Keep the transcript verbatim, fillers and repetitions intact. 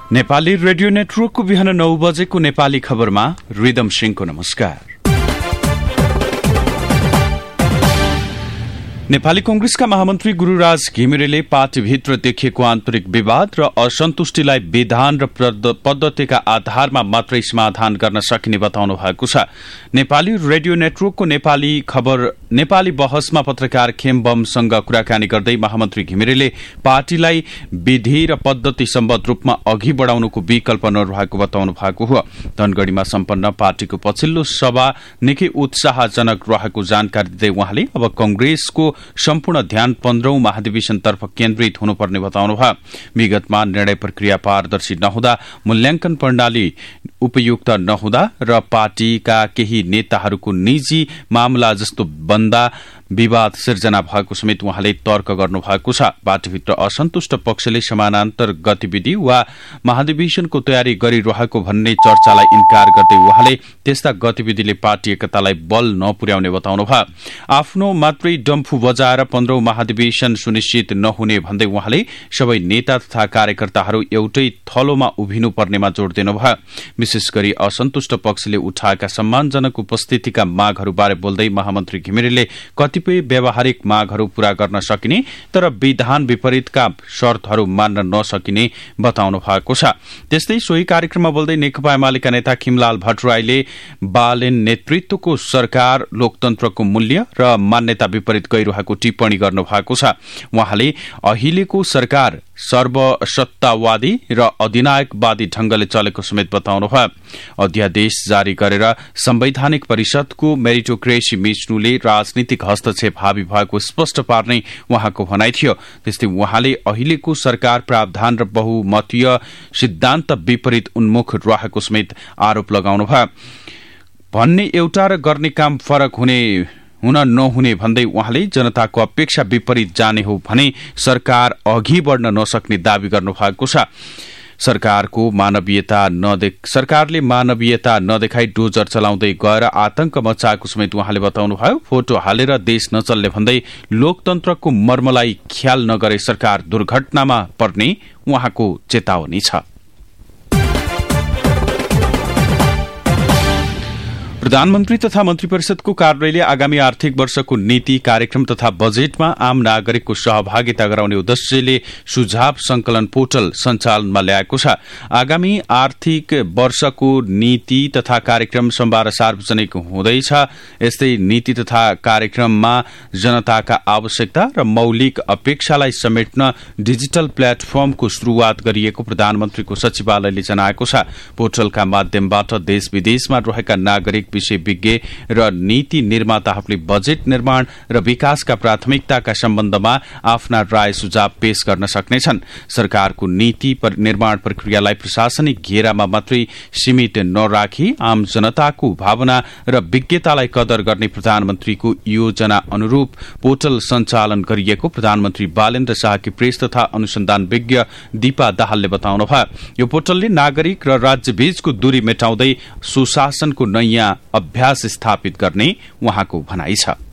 Nepali radio नेटवर्कको बिहान नौ बजेको नेपाली खबरमा रिदम सिंहको नमस्कार। नेपाली कंग्रेसका महामन्त्री गुरूराज घिमिरेले पार्टीभित्र देखिएको आन्तरिक विवाद र असन्तुष्टिलाई विधान र पद्धतिका आधारमा मात्रै समाधान गर्न सकिने बताउनु भएको छ। नेपाली रेडियो नेटवर्कको नेपाली खबर नेपाली बहसमा पत्रकार खेमबमसँग कुराकानी गर्दै महामन्त्री घिमिरेले पार्टीलाई विधि र पद्धति सम्बद्ध रूपमा अघि बढ़ाउनुको विकल्प नरहेको बताउनु भएको हो। धनगढ़ीमा सम्पन्न पार्टीको पछिल्लो सभा निकै उत्साहजनक रहेको जानकारी दिँदै उहाँले अब कंग्रेसको सम्पूर्ण ध्यान पन्ध्रौं महाधिवेशनतर्फ केन्द्रित हुनुपर्ने बताउनुभयो। विगतमा निर्णय प्रक्रिया पारदर्शी नहुँदा, मूल्याङ्कन प्रणाली उपयुक्त नहुँदा र पार्टीका केही नेताहरूको निजी मामला जस्तो बन्दा विवाद सिर्जना भएको समेत उहाँले तर्क गर्नुभएको छ। पार्टीभित्र असन्तुष्ट पक्षले समानान्तर गतिविधि वा महाधिवेशनको तयारी गरिरहेको भन्ने चर्चालाई इन्कार गर्दै उहाँले त्यस्ता गतिविधिले पार्टी एकतालाई बल नपुर्याउने बताउनुभयो। आफ्नो मात्रै डम्फु बजाएर पन्ध्रौं महाधिवेशन सुनिश्चित नहुने भन्दै उहाँले सबै नेता तथा कार्यकर्ताहरू एउटै थलोमा उभिनु पर्नेमा जोड़ दिनुभयो। विशेष गरी असन्तुष्ट पक्षले उठाएका सम्मानजनक उपस्थितिका मागहरूबारे बोल्दै महामन्त्री घिमिरेले कतिपय व्यावहारिक मागहरू पूरा गर्न सकिने तर विधान विपरीतका शर्तहरू मान्न नसकिने बताउनु भएको छ। त्यस्तै सोही कार्यक्रममा बोल्दै नेकपा एमालेका नेता खिमलाल भट्टराईले बालेन नेतृत्वको सरकार लोकतन्त्रको मूल्य र मान्यता विपरीत गइरहेको टिप्पणी गर्नु भएको छ। उहाँले अहिलेको सरकार सर्वसत्तावादी र अधिनायकवादी ढंगले चलेको समेत बताउनुभयो। अध्यादेश जारी गरेर संवैधानिक परिषदको मेरिटोक्रेसी मिच्नुले राजनीतिक हस्तक्षेप हावी भएको स्पष्ट पार्ने उहाँको भनाइ थियो। त्यस्तै उहाँले अहिलेको सरकार प्रावधान र बहुमतीय सिद्धान्त विपरीत उन्मुख रहेको समेत आरोप लगाउनुभयो। भन्ने एउटा र गर्ने काम फरक हुने हुन नहुने भन्दै उहाँले जनताको अपेक्षा विपरीत जाने हो भने सरकार अघि बढ़न नसक्ने दावी गर्नुभएको छ। सरकारको मानवीयता नदेख सरकारले मानवीयता नदेखाई डोजर चलाउँदै गएर आतंक मचाएको समेत उहाँले बताउनुभयो। फोटो हालेर देश नचल्ने भन्दै लोकतन्त्रको मर्मलाई ख्याल नगरे सरकार दुर्घटनामा पर्ने उहाँको चेतावनी छ। प्रधानमन्त्री तथा मन्त्री परिषदको कार्यालयले आगामी आर्थिक वर्षको नीति कार्यक्रम तथा बजेटमा आम नागरिकको सहभागिता गराउने उद्देश्यले सुझाव संकलन पोर्टल सञ्चालनमा ल्याएको छ। आगामी आर्थिक वर्षको नीति तथा कार्यक्रम सोमबार सार्वजनिक हुँदैछ। यस्तै नीति तथा कार्यक्रममा जनताका आवश्यकता र मौलिक अपेक्षालाई समेट्न डिजिटल प्लेटफर्मको शुरूआत गरिएको प्रधानमन्त्रीको सचिवालयले जनाएको छ। पोर्टलका माध्यमबाट देश विदेशमा रहेका नागरिक विषयविज्ञ र नीति निर्माताहरूले बजेट निर्माण र विकासका प्राथमिकताका सम्बन्धमा आफ्ना राय सुझाव पेश गर्न सक्नेछन्। सरकारको नीति निर्माण प्रक्रियालाई प्रशासनिक घेरामा मात्रै सीमित नराखी आम जनताको भावना र विज्ञतालाई कदर गर्ने प्रधानमन्त्रीको योजना अनुरूप पोर्टल सञ्चालन गरिएको प्रधानमन्त्री बालेन्द्र शाहकी प्रेस तथा अनुसन्धान विज्ञ दीपा दाहालले बताउनुभयो। यो पोर्टलले नागरिक र राज्यबीचको दूरी मेटाउँदै सुशासनको नयाँ अभ्यास स्थापित गर्ने उहाँको भनाइ छ।